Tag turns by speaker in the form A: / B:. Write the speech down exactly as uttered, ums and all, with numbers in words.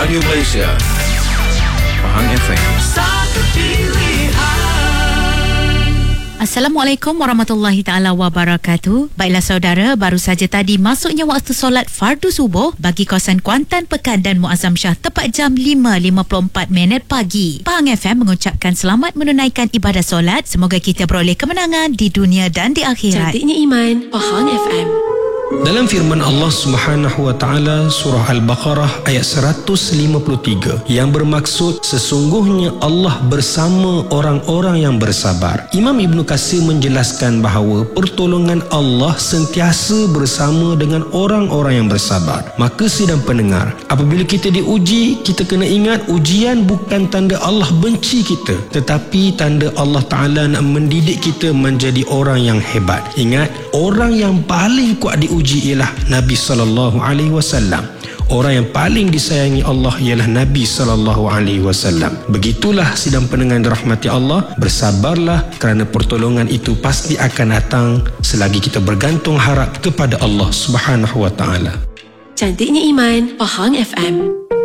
A: Radio Malaysia, Pahang F M. Satu pilihan.
B: Assalamualaikum warahmatullahi taala wabarakatuh. Baiklah saudara, baru saja tadi masuknya waktu solat fardu subuh bagi kawasan Kuantan, Pekan dan Muazzam Shah tepat jam lima lima puluh empat minit pagi. Pahang F M mengucapkan selamat menunaikan ibadah solat. Semoga kita beroleh kemenangan di dunia dan di akhirat.
C: Cantiknya iman, Pahang F M.
D: Dalam firman Allah Subhanahu wa taala surah Al-Baqarah ayat seratus lima puluh tiga yang bermaksud sesungguhnya Allah bersama orang-orang yang bersabar. Imam Ibn Katsir menjelaskan bahawa pertolongan Allah sentiasa bersama dengan orang-orang yang bersabar. Maka sidang pendengar, apabila kita diuji, kita kena ingat ujian bukan tanda Allah benci kita, tetapi tanda Allah Taala nak mendidik kita menjadi orang yang hebat. Ingat, orang yang paling kuat diuji uji ialah Nabi sallallahu alaihi wasallam. Orang yang paling disayangi Allah ialah Nabi sallallahu alaihi wasallam. Begitulah sidang pendengar dirahmati Allah, bersabarlah kerana pertolongan itu pasti akan datang selagi kita bergantung harap kepada Allah Subhanahu wa taala.
C: Cantiknya iman, Pahang F M.